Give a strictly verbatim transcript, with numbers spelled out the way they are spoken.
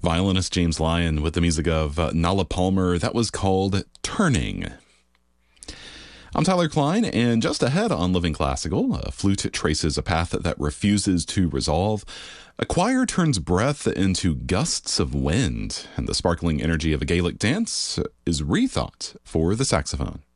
Violinist James Lyon with the music of uh, Nala Palmer. That was called Turning. I'm Tyler Klein, and just ahead on Living Classical, a flute traces a path that refuses to resolve. A choir turns breath into gusts of wind, and the sparkling energy of a Gaelic dance is rethought for the saxophone.